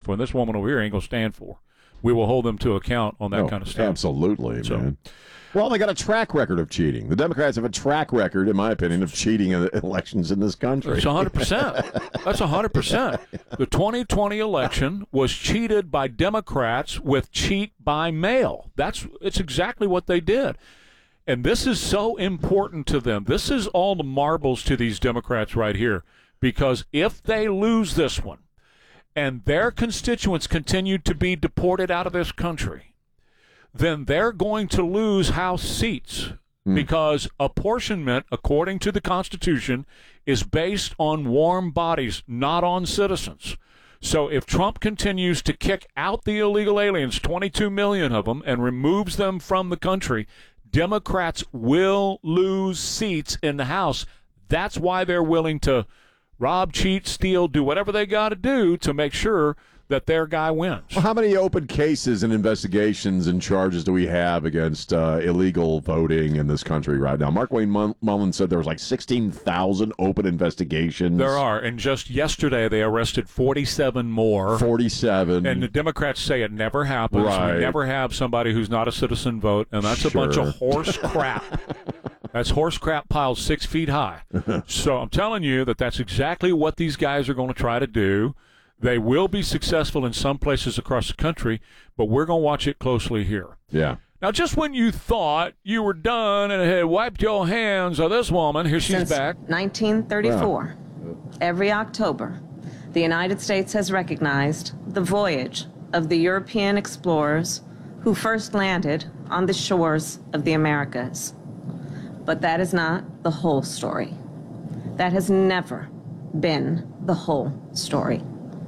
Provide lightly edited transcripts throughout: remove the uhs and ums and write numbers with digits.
for, and this woman over here ain't going to stand for. We will hold them to account on that kind of stuff. Absolutely, man. Well, they got a track record of cheating. The Democrats have a track record, in my opinion, of cheating in elections in this country. That's 100%. That's 100%. The 2020 election was cheated by Democrats with cheat by mail. It's exactly what they did. And this is so important to them. This is all the marbles to these Democrats right here. Because if they lose this one and their constituents continue to be deported out of this country, then they're going to lose House seats because apportionment, according to the Constitution, is based on warm bodies, not on citizens. So if Trump continues to kick out the illegal aliens, 22 million of them, and removes them from the country, Democrats will lose seats in the House. That's why they're willing to rob, cheat, steal, do whatever they got to do to make sure that their guy wins. Well, how many open cases and investigations and charges do we have against illegal voting in this country right now? Markwayne Mullin said there was like 16,000 open investigations. There are, and just yesterday they arrested 47 more. 47. And the Democrats say it never happens. Right. We never have somebody who's not a citizen vote, and that's a bunch of horse crap. That's horse crap piled 6 feet high. So I'm telling you that's exactly what these guys are going to try to do. They will be successful in some places across the country, but we're going to watch it closely here. Yeah. Now, just when you thought you were done and had wiped your hands of this woman, here she's back. 1934, every October, the United States has recognized the voyage of the European explorers who first landed on the shores of the Americas. But that is not the whole story. That has never been the whole story.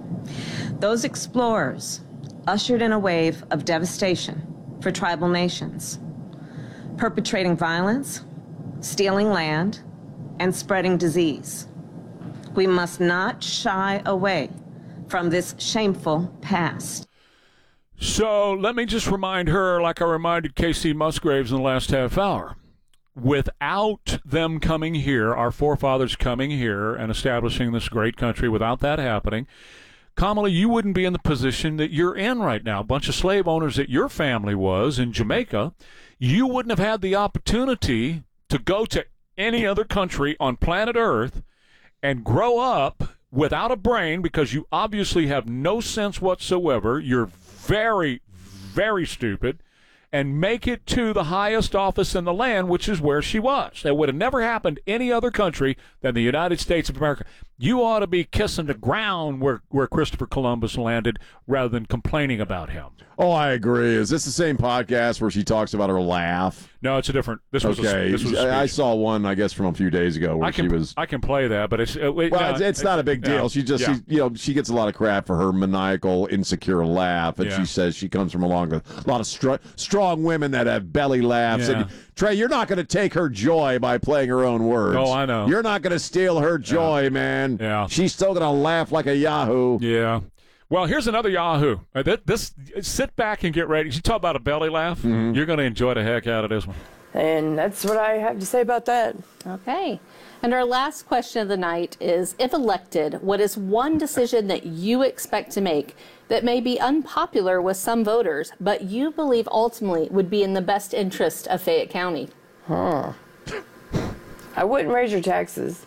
Those explorers ushered in a wave of devastation for tribal nations, perpetrating violence, stealing land, and spreading disease. We must not shy away from this shameful past. So let me just remind her, like I reminded K.C. Musgraves in the last half hour, without them coming here, our forefathers coming here and establishing this great country, without that happening, Kamala, you wouldn't be in the position that you're in right now. A bunch of slave owners that your family was in Jamaica, you wouldn't have had the opportunity to go to any other country on planet Earth and grow up without a brain because you obviously have no sense whatsoever. You're very, very stupid. And make it to the highest office in the land, which is where she was. That would have never happened any other country than the United States of America. You ought to be kissing the ground where Christopher Columbus landed rather than complaining about him. Oh, I agree. Is this the same podcast where she talks about her laugh? No, it's a different. This was okay. This was I saw one, I guess, from a few days ago where she was. I can play that, but it's it's not a big deal. She just, she gets a lot of crap for her maniacal, insecure laugh, and she says she comes from a lot of strong women that have belly laughs. Yeah. And Trey, you're not going to take her joy by playing her own words. Oh, I know. You're not going to steal her joy, man. Yeah. She's still going to laugh like a yahoo. Yeah. Well, here's another yahoo. Sit back and get ready. You talk about a belly laugh. Mm-hmm. You're going to enjoy the heck out of this one. And that's what I have to say about that. Okay. And our last question of the night is, if elected, what is one decision that you expect to make that may be unpopular with some voters, but you believe ultimately would be in the best interest of Fayette County? I wouldn't raise your taxes.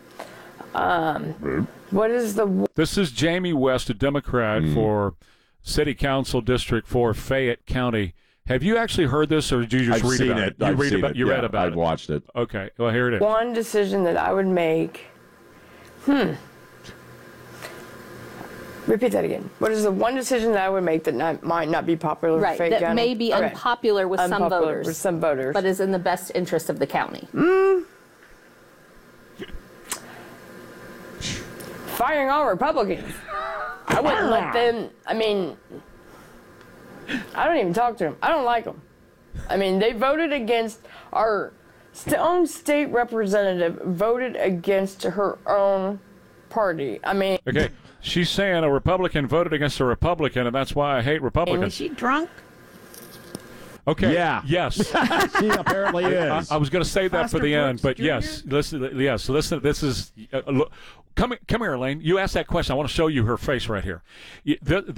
What is the... This is Jamie West, a Democrat for City Council District for Fayette County. Have you actually heard this, or did you just read about it? You read about it. I've watched it. Okay. Well, here it is. One decision that I would make... Repeat that again. What is the one decision that I would make that might not be popular with Fayette County? That may be unpopular with some voters. With some voters. But is in the best interest of the county. Firing all Republicans. I wouldn't let them... I mean... I don't even talk to them. I don't like them. I mean, they voted against our own state representative, voted against her own party. I mean... Okay, she's saying a Republican voted against a Republican, and that's why I hate Republicans. Was she drunk? Okay. Yeah. Yes. She apparently is. I was going to save that for the end, but yes. Listen. This is... Look, come here, Elaine. You asked that question. I want to show you her face right here.